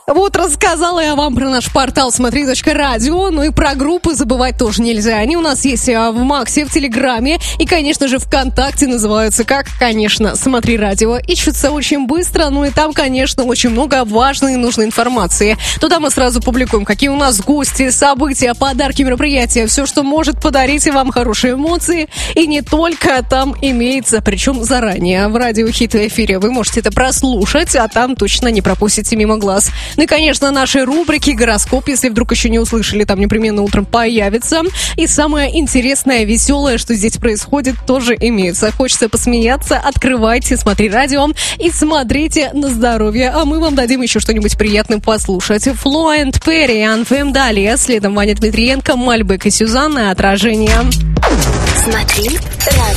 Вот рассказала я вам про наш портал смотри.радио, ну и про группы забывать тоже нельзя. Они у нас есть в Максе, в Телеграме и, конечно же, ВКонтакте называются как, конечно, Смотри Радио. Ищутся очень быстро, ну и там, конечно, очень много важной и нужной информации. Туда мы сразу публикуем, какие у нас гости, события, подарки, мероприятия, все, что может подарить вам хорошие эмоции. И не только там имеется, причем заранее. В радио Хит в эфире вы можете это прослушать, а там точно не пропустите мимо глаз. Ну и, конечно, наши рубрики, гороскоп, если вдруг еще не услышали, там непременно утром появится. И самое интересное, веселое, что здесь происходит, тоже имеется. Хочется посмеяться, открывайте Смотри Радио и смотрите на здоровье. А мы вам дадим еще что-нибудь приятное послушать. Фло энд Перри, Анфем далее. Следом Ваня Дмитриенко, Мальбек и Сюзанна. Отражение. Смотри Радио.